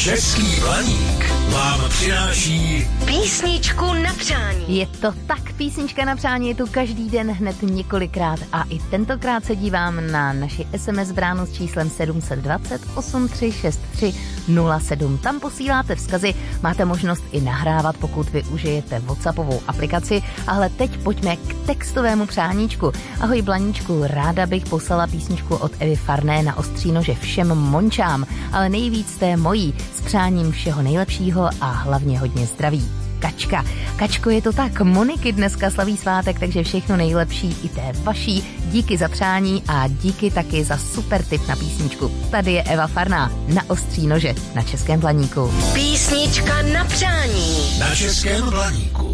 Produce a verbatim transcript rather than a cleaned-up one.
Český Blaník vám přináší písničku na přání. Je to tak, písnička na přání je tu každý den hned několikrát a i tentokrát se dívám na naši es em es bránu s číslem sedm set dvacet osm tři šest tři nula sedm. Tam posíláte vzkazy, máte možnost i nahrávat, pokud využijete WhatsAppovou aplikaci. Ale teď pojďme k textovému přáníčku. Ahoj Blaníčku, ráda bych poslala písničku od Evy Farné na ostří nože všem mončám, ale nejvíc té mojí, s přáním všeho nejlepšího a hlavně hodně zdraví. Kačka. Kačko, je to tak, Moniky dneska slaví svátek, takže všechno nejlepší i té vaší. Díky za přání a díky taky za super tip na písničku. Tady je Eva Farná na ostří nože na Českém Blaníku. Písnička na přání na Českém Blaníku.